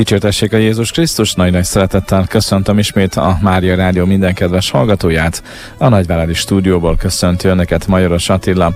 Dicsértessék a Jézus Krisztus, nagy-nagy szeretettel köszöntöm ismét a Mária Rádió minden kedves hallgatóját. A nagyváradi stúdióból köszönti önöket Majoros Attila.